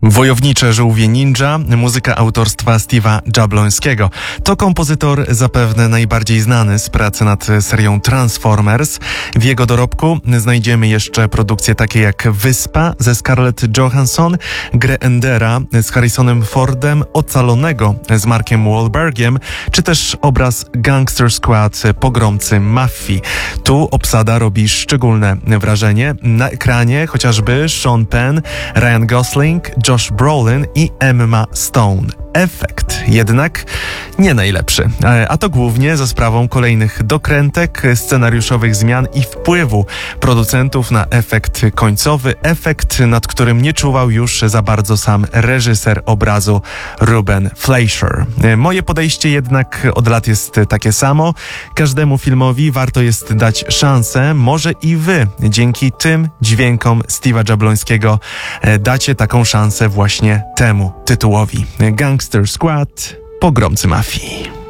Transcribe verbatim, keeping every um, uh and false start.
Wojownicze żółwie ninja, muzyka autorstwa Steve'a Jablońskiego. To kompozytor zapewne najbardziej znany z pracy nad serią Transformers. W jego dorobku znajdziemy jeszcze produkcje takie jak Wyspa ze Scarlett Johansson, grę Endera z Harrisonem Fordem, Ocalonego z Markiem Wahlbergiem, czy też obraz Gangster Squad Pogromcy Mafii. Tu obsada robi szczególne wrażenie. Na ekranie chociażby Sean Penn, Ryan Gosling, Josh Brolin i Emma Stone. Efekt jednak nie najlepszy, a to głównie za sprawą kolejnych dokrętek, scenariuszowych zmian i wpływu producentów na efekt końcowy, efekt, nad którym nie czuwał już za bardzo sam reżyser obrazu Ruben Fleischer. Moje podejście jednak od lat jest takie samo. Każdemu filmowi warto jest dać szansę, może i wy dzięki tym dźwiękom Steve'a Jablońskiego dacie taką szansę właśnie temu tytułowi. Gangster Squad, Pogromcy Mafii.